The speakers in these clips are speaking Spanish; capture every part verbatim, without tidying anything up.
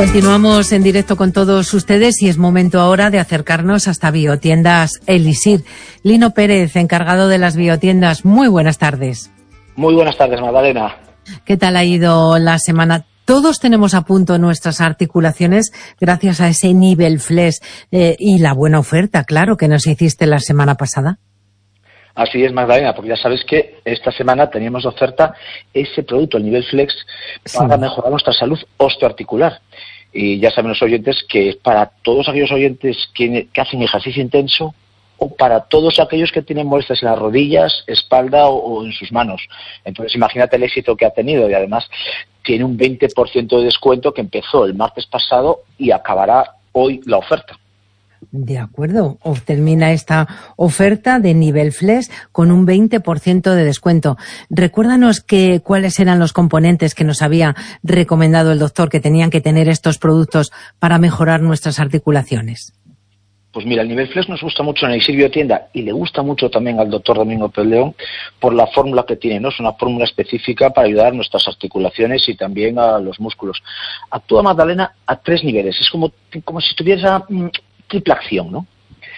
Continuamos en directo con todos ustedes y es momento ahora de acercarnos hasta Biotiendas Elixir. Lino Pérez, encargado de las biotiendas, muy buenas tardes. Muy buenas tardes, Magdalena. ¿Qué tal ha ido la semana? Todos tenemos a punto nuestras articulaciones gracias a ese nivel flex eh, y la buena oferta, claro, que nos hiciste la semana pasada. Así es, Magdalena, porque ya sabes que esta semana teníamos de oferta ese producto, el nivel flex, para sí. mejorar nuestra salud osteoarticular. Y ya saben los oyentes que es para todos aquellos oyentes que, que hacen ejercicio intenso o para todos aquellos que tienen molestias en las rodillas, espalda o, o en sus manos. Entonces imagínate el éxito que ha tenido y además tiene un veinte por ciento de descuento que empezó el martes pasado y acabará hoy la oferta. De acuerdo, o termina esta oferta de nivel flex con un veinte por ciento de descuento. Recuérdanos que, cuáles eran los componentes que nos había recomendado el doctor que tenían que tener estos productos para mejorar nuestras articulaciones. Pues mira, el nivel flex nos gusta mucho en Elixir Biotienda y le gusta mucho también al doctor Domingo Peleón por la fórmula que tiene, ¿no? Es una fórmula específica para ayudar a nuestras articulaciones y también a los músculos. Actúa, Magdalena, a tres niveles. Es como, como si tuviera triple acción, ¿no?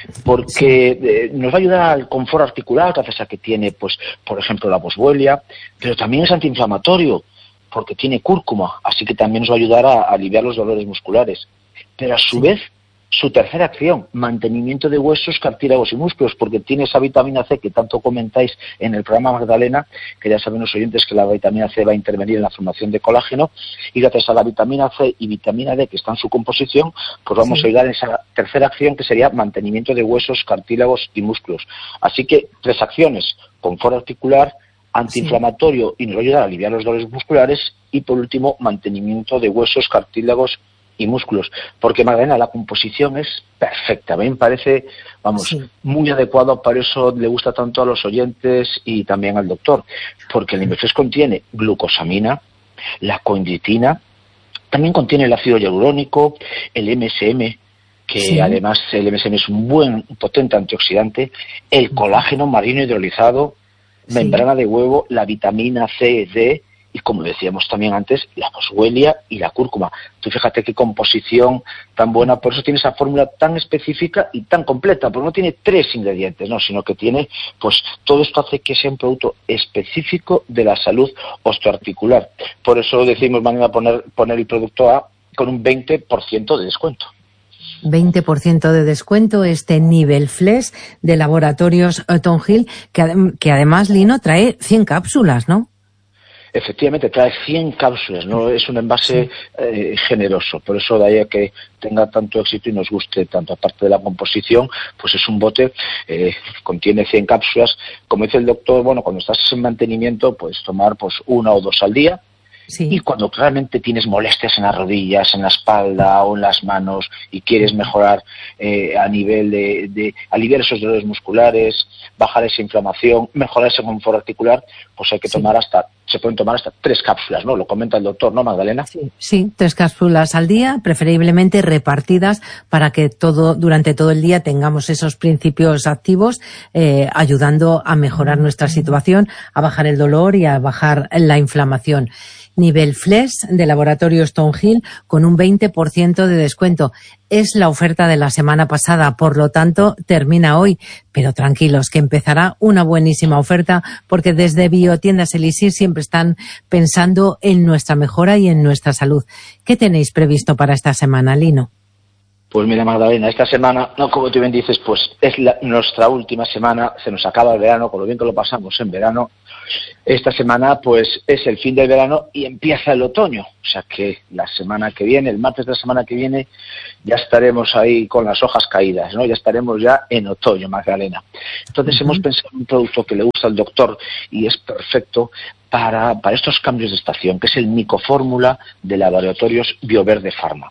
Porque eh, nos va a ayudar al confort articular, gracias a que tiene, pues, por ejemplo, la boswellia, pero también es antiinflamatorio, porque tiene cúrcuma, así que también nos va a ayudar a, a aliviar los dolores musculares. Pero a su vez, su tercera acción, mantenimiento de huesos, cartílagos y músculos, porque tiene esa vitamina C que tanto comentáis en el programa, Magdalena, que ya saben los oyentes que la vitamina C va a intervenir en la formación de colágeno, y gracias a la vitamina C y vitamina D que está en su composición, pues vamos sí. a ayudar en esa tercera acción que sería mantenimiento de huesos, cartílagos y músculos. Así que tres acciones: confort articular, antiinflamatorio sí. y nos va a ayudar a aliviar los dolores musculares, y por último, mantenimiento de huesos, cartílagos y músculos, porque Magdalena, la composición es perfecta, me parece, vamos, sí. muy adecuado, para eso le gusta tanto a los oyentes y también al doctor, porque el nivel flex contiene glucosamina, la coenditina, también contiene el ácido hialurónico, el M S M, que sí. además el M S M es un buen, potente antioxidante, el colágeno marino hidrolizado, sí. membrana de huevo, la vitamina C, D, y como decíamos también antes, la boswellia y la cúrcuma. Tú fíjate qué composición tan buena, por eso tiene esa fórmula tan específica y tan completa, porque no tiene tres ingredientes, no, sino que tiene, pues todo esto hace que sea un producto específico de la salud osteoarticular. Por eso decimos, mañana poner, poner el producto A con un veinte por ciento de descuento. veinte por ciento de descuento este nivel flex de Laboratorios Tongill, que, que además, Lino, trae cien cápsulas, ¿no? Efectivamente, trae cien cápsulas, no es un envase eh, generoso, por eso de ahí a que tenga tanto éxito y nos guste tanto. Aparte de la composición, pues es un bote, eh, contiene cien cápsulas, como dice el doctor, bueno, cuando estás en mantenimiento, puedes tomar pues una o dos al día. Sí. Y cuando claramente tienes molestias en las rodillas, en la espalda o en las manos y quieres mejorar eh, a nivel de, de aliviar esos dolores musculares, bajar esa inflamación, mejorar ese confort articular, pues hay que sí. tomar hasta, se pueden tomar hasta tres cápsulas, ¿no? Lo comenta el doctor, ¿no, Magdalena? Sí, sí, tres cápsulas al día, preferiblemente repartidas para que todo, durante todo el día tengamos esos principios activos, eh, ayudando a mejorar nuestra situación, a bajar el dolor y a bajar la inflamación. Nivel flex de Laboratorios Tongill con un veinte por ciento de descuento. Es la oferta de la semana pasada, por lo tanto termina hoy, pero tranquilos que empezará una buenísima oferta, porque desde Biotiendas Elixir siempre están pensando en nuestra mejora y en nuestra salud. ¿Qué tenéis previsto para esta semana, Lino? Pues mira, Magdalena, esta semana, no, como tú bien dices, pues es la, nuestra última semana, se nos acaba el verano, con lo bien que lo pasamos en verano. Esta semana, pues, es el fin del verano y empieza el otoño. O sea que la semana que viene, el martes de la semana que viene, ya estaremos ahí con las hojas caídas, ¿no? Ya estaremos ya en otoño, Magdalena. Entonces uh-huh. hemos pensado en un producto que le gusta al doctor y es perfecto para, para estos cambios de estación, que es el Micofórmula de Laboratorios Bioverde Pharma.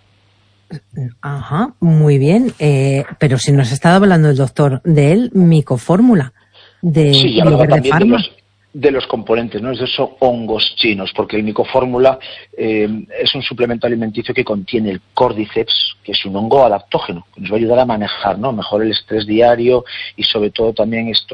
Ajá, muy bien. Eh, pero si nos ha estado hablando el doctor de él, Micofórmula de sí, Bioverde Pharma. De los, de los componentes, ¿no? Es esos hongos chinos, porque el Micofórmula eh, es un suplemento alimenticio que contiene el Cordyceps, que es un hongo adaptógeno, que nos va a ayudar a manejar, ¿no? mejor el estrés diario y sobre todo también estos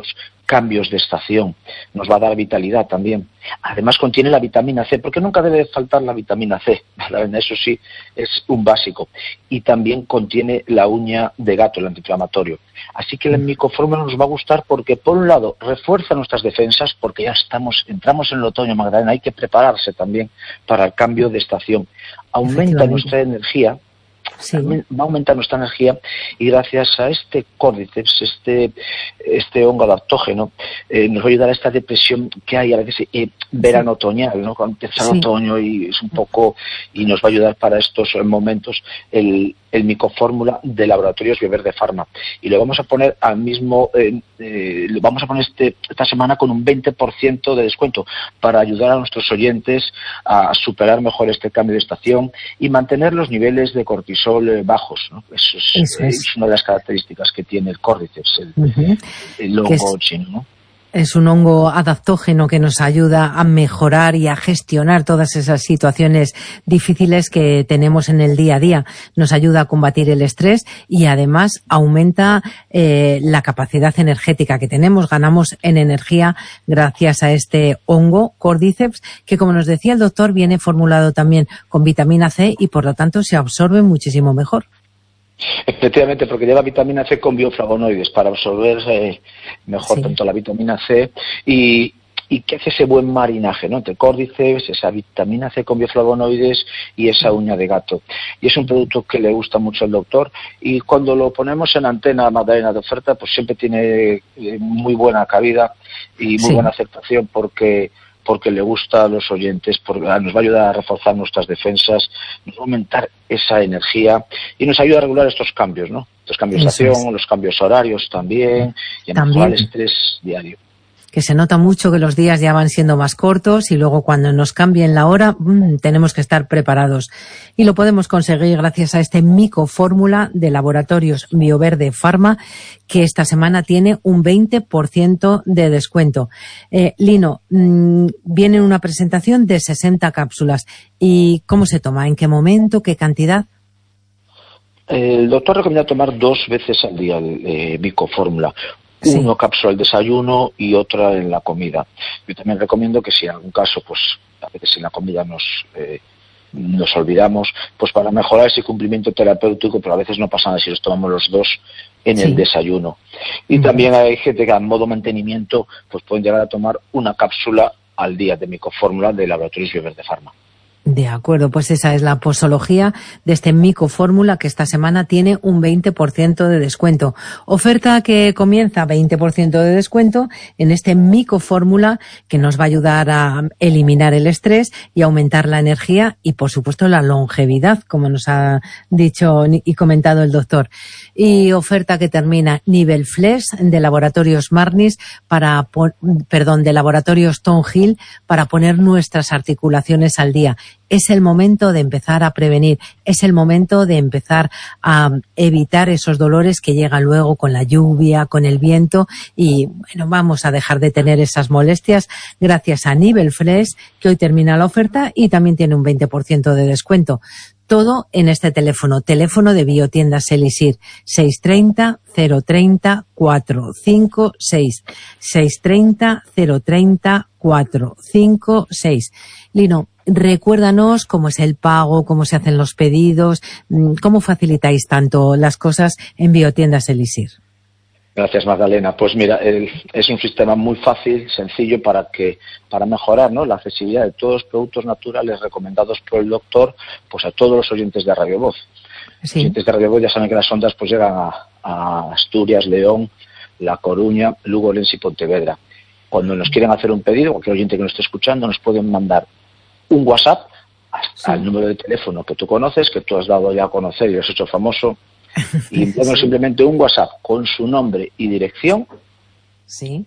cambios de estación, nos va a dar vitalidad también. Además contiene la vitamina C, porque nunca debe faltar la vitamina C, ¿verdad? Eso sí es un básico. Y también contiene la uña de gato, el antiinflamatorio. Así que la micofórmula nos va a gustar porque, por un lado, refuerza nuestras defensas, porque ya estamos, entramos en el otoño, Magdalena, hay que prepararse también para el cambio de estación. Aumenta nuestra energía. Sí. Va a aumentar nuestra energía y gracias a este córdiceps, este, este hongo adaptógeno, eh, nos va a ayudar a esta depresión que hay a veces eh, verano-otoñal, ¿no? Cuando empieza el sí. otoño y es un poco, y nos va a ayudar para estos momentos el, el micofórmula de Laboratorios Bioverde Pharma. Y lo vamos a poner al mismo, eh, eh, lo vamos a poner este, esta semana con un veinte por ciento de descuento para ayudar a nuestros oyentes a superar mejor este cambio de estación y mantener los niveles de cortisol bajos, ¿no? Eso, es, Eso es. es una de las características que tiene el córdiceps, el, uh-huh. el hongo chino, ¿no? Es un hongo adaptógeno que nos ayuda a mejorar y a gestionar todas esas situaciones difíciles que tenemos en el día a día. Nos ayuda a combatir el estrés y además aumenta eh, la capacidad energética que tenemos. Ganamos en energía gracias a este hongo Cordyceps, que, como nos decía el doctor, viene formulado también con vitamina C y por lo tanto se absorbe muchísimo mejor. Efectivamente, porque lleva vitamina C con bioflavonoides para absorber eh, mejor sí. tanto la vitamina C y, y que hace ese buen marinaje, ¿no? Entre córdiceps, esa vitamina C con bioflavonoides y esa uña de gato. Y es un producto que le gusta mucho al doctor y cuando lo ponemos en antena, Magdalena, de oferta, pues siempre tiene eh, muy buena cabida y muy sí. buena aceptación porque... porque le gusta a los oyentes, porque nos va a ayudar a reforzar nuestras defensas, nos va a aumentar esa energía y nos ayuda a regular estos cambios, ¿no? Los cambios de estación, los cambios horarios también, y a mejorar el estrés diario. Que se nota mucho que los días ya van siendo más cortos y luego cuando nos cambien la hora mmm, tenemos que estar preparados. Y lo podemos conseguir gracias a este micofórmula de Laboratorios Bioverde Pharma, que esta semana tiene un veinte por ciento de descuento. Eh, Lino, mmm, viene una presentación de sesenta cápsulas. ¿Y cómo se toma? ¿En qué momento? ¿Qué cantidad? El doctor recomienda tomar dos veces al día el eh, micofórmula. Sí. Uno cápsula al desayuno y otra en la comida. Yo también recomiendo que si en algún caso, pues a veces en la comida nos eh, nos olvidamos, pues para mejorar ese cumplimiento terapéutico, pero a veces no pasa nada si los tomamos los dos en sí. el desayuno. Y uh-huh. también hay gente que a modo mantenimiento pues pueden llegar a tomar una cápsula al día de micofórmula de Laboratorios Bioverde Pharma. De acuerdo, pues esa es la posología de este micofórmula que esta semana tiene un veinte por ciento de descuento. Oferta que comienza veinte por ciento de descuento en este micofórmula que nos va a ayudar a eliminar el estrés y aumentar la energía y, por supuesto, la longevidad, como nos ha dicho y comentado el doctor. Y oferta que termina nivel Flesh de Laboratorios Marnis para, perdón, de Laboratorios Tonhill para poner nuestras articulaciones al día. Es el momento de empezar a prevenir, es el momento de empezar a evitar esos dolores que llegan luego con la lluvia, con el viento y bueno, vamos a dejar de tener esas molestias gracias a Nivel Fresh, que hoy termina la oferta y también tiene un veinte por ciento de descuento. Todo en este teléfono, teléfono de Biotiendas Elixir, seis tres cero, cero tres cero, cuatro cinco seis, seis tres cero, cero tres cero, cuatro cinco seis. Lino, recuérdanos cómo es el pago, cómo se hacen los pedidos, cómo facilitáis tanto las cosas en Biotiendas Elixir. Gracias, Magdalena. Pues mira, el, es un sistema muy fácil, sencillo para que para mejorar, ¿no?, la accesibilidad de todos los productos naturales recomendados por el doctor, pues a todos los oyentes de Radio Voz. Sí. Los oyentes de Radio Voz ya saben que las ondas pues llegan a, a Asturias, León, La Coruña, Lugo, Orense y Pontevedra. Cuando nos quieren hacer un pedido, cualquier oyente que nos esté escuchando, nos pueden mandar un WhatsApp hasta sí. el número de teléfono que tú conoces, que tú has dado ya a conocer y lo has hecho famoso, y enviarnos sí. simplemente un WhatsApp con su nombre y dirección. Sí.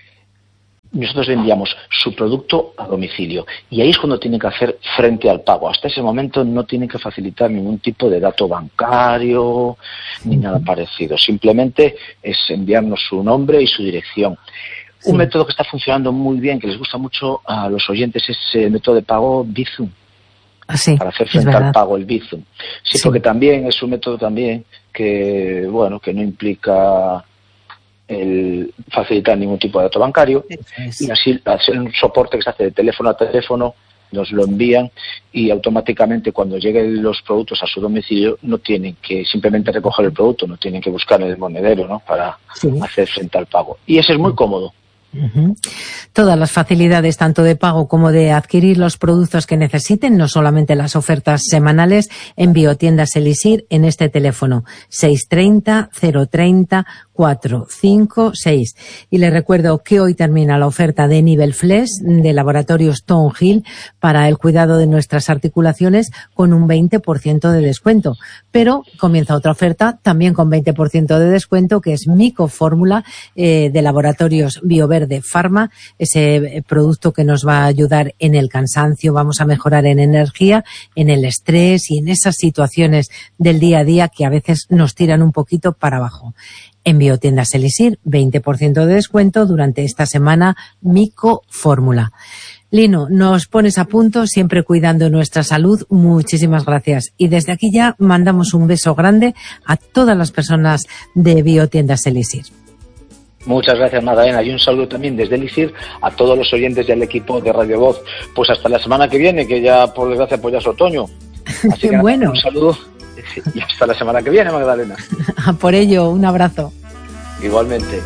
Nosotros le enviamos su producto a domicilio y ahí es cuando tienen que hacer frente al pago. Hasta ese momento no tienen que facilitar ningún tipo de dato bancario ni nada parecido. Simplemente es enviarnos su nombre y su dirección. Sí. Un método que está funcionando muy bien, que les gusta mucho a los oyentes, es el método de pago Bizum. Ah, sí, para hacer frente al pago, el Bizum. Sí, sí, porque también es un método también que, bueno, que no implica el facilitar ningún tipo de dato bancario, es. y así hacer un soporte que se hace de teléfono a teléfono, nos lo envían y automáticamente cuando lleguen los productos a su domicilio no tienen que simplemente recoger el producto, no tienen que buscar en el monedero, ¿no?, para sí. hacer frente al pago. Y eso es muy cómodo. Uh-huh. Todas las facilidades tanto de pago como de adquirir los productos que necesiten, no solamente las ofertas semanales, en Biotiendas Elixir en este teléfono seis tres cero, cero tres cero, cuatro cinco seis. Y les recuerdo que hoy termina la oferta de Nivel Flex de Laboratorios Stone Hill para el cuidado de nuestras articulaciones con un veinte por ciento de descuento. Pero comienza otra oferta también con veinte por ciento de descuento, que es Mico Fórmula eh, de Laboratorios Bioverde Pharma, ese producto que nos va a ayudar en el cansancio, vamos a mejorar en energía, en el estrés y en esas situaciones del día a día que a veces nos tiran un poquito para abajo. En Biotiendas Elixir, veinte por ciento de descuento durante esta semana, Mico Fórmula. Lino, nos pones a punto, siempre cuidando nuestra salud. Muchísimas gracias. Y desde aquí ya mandamos un beso grande a todas las personas de Biotiendas Elixir. Muchas gracias, Magdalena, y un saludo también desde Elixir a todos los oyentes del equipo de Radio Voz. Pues hasta la semana que viene, que ya por desgracia pues ya es otoño. Así que bueno. Nada, un saludo y hasta la semana que viene, Magdalena. A por ello, un abrazo. Igualmente.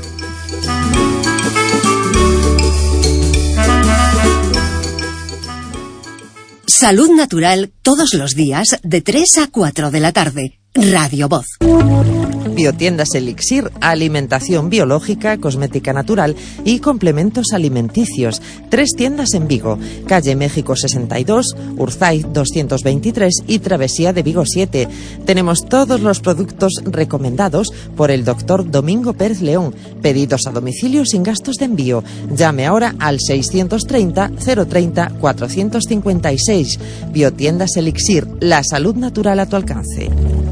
Salud Natural todos los días de tres a cuatro de la tarde. Radio Voz. Biotiendas Elixir, alimentación biológica, cosmética natural y complementos alimenticios. Tres tiendas en Vigo, calle México sesenta y dos, Urzaiz doscientos veintitrés y Travesía de Vigo siete. Tenemos todos los productos recomendados por el doctor Domingo Pérez León. Pedidos a domicilio sin gastos de envío. Llame ahora al seiscientos treinta, cero treinta, cuatrocientos cincuenta y seis. Biotiendas Elixir, la salud natural a tu alcance.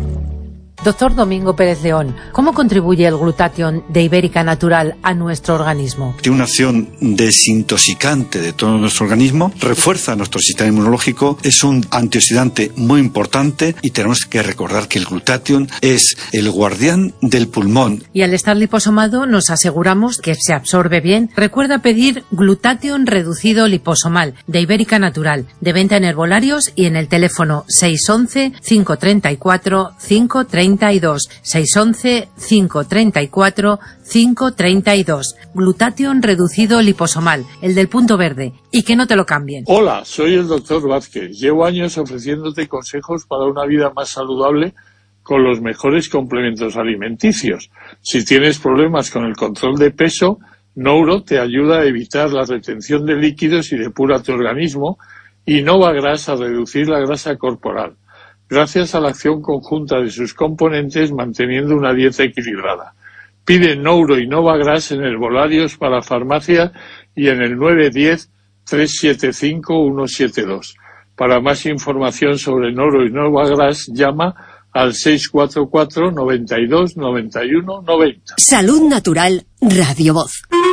Doctor Domingo Pérez León, ¿cómo contribuye el glutatión de Ibérica Natural a nuestro organismo? Tiene una acción desintoxicante de todo nuestro organismo, refuerza nuestro sistema inmunológico, es un antioxidante muy importante y tenemos que recordar que el glutatión es el guardián del pulmón. Y al estar liposomado nos aseguramos que se absorbe bien. Recuerda pedir glutatión reducido liposomal de Ibérica Natural, de venta en herbolarios y en el teléfono seis once, cinco treinta y cuatro, cinco treinta y dos, seis once, cinco treinta y cuatro, cinco treinta y dos. Glutatión reducido liposomal, el del punto verde, y que no te lo cambien. Hola, soy el doctor Vázquez. Llevo años ofreciéndote consejos para una vida más saludable con los mejores complementos alimenticios. Si tienes problemas con el control de peso, Nouro te ayuda a evitar la retención de líquidos y depura tu organismo, y Novagras a reducir la grasa corporal, gracias a la acción conjunta de sus componentes manteniendo una dieta equilibrada. Pide Nouro y Novagras en herbolarios para farmacia y en el nueve uno cero, tres siete cinco, uno siete dos. Para más información sobre Nouro y Novagras, llama al seis cuatro cuatro, noventa y dos, noventa y uno, noventa. Salud Natural, Radio Voz.